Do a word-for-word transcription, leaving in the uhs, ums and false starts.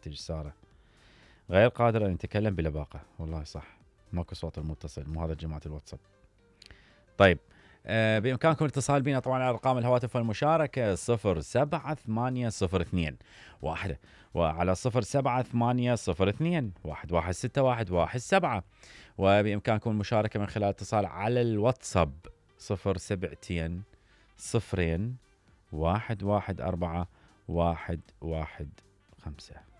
جساره. غير قادر ان يتكلم بلباقه. والله صح، ماكو صوت المتصل، مو هذا جماعه الواتساب. طيب آه بامكانكم الاتصال بنا طبعا على ارقام الهواتف والمشاركه صفر سبعة ثمانية صفر اثنين واحد وعلى صفر سبعة ثمانية صفر اثنين واحد واحد ستة واحد واحد سبعة، وبامكانكم المشاركه من خلال اتصال على الواتساب صفر سبعتين صفرين واحد واحد أربعة واحد واحد خمسة.